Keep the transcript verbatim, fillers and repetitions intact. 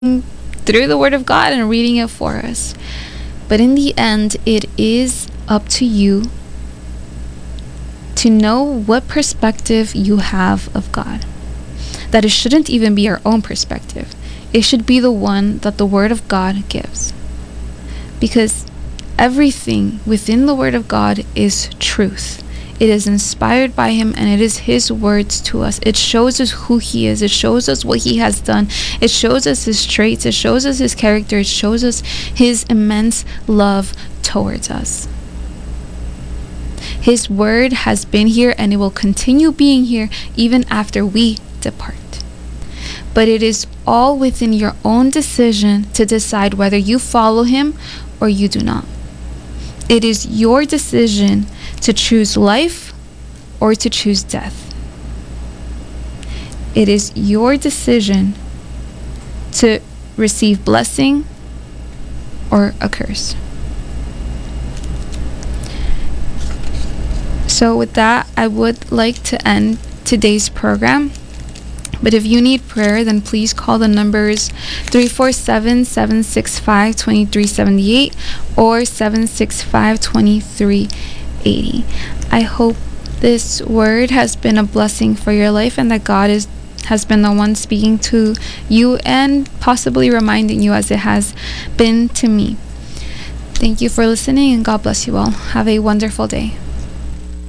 through the Word of God and reading it for us. But in the end, it is up to you to know what perspective you have of God. That it shouldn't even be your own perspective. It should be the one that the Word of God gives. Because everything within the Word of God is truth. It is inspired by Him, and it is His words to us. It shows us who He is. It shows us what He has done. It shows us His traits. It shows us His character. It shows us His immense love towards us. His word has been here, and it will continue being here even after we depart. But it is all within your own decision to decide whether you follow Him or you do not. It is your decision to choose life or to choose death. It is your decision to receive blessing or a curse. So with that, I would like to end today's program. But if you need prayer, then please call the numbers three four seven, seven six five, two three seven eight or seven six five, two three eight zero. I hope this word has been a blessing for your life, and that God is has been the one speaking to you and possibly reminding you as it has been to me. Thank you for listening, and God bless you all. Have a wonderful day.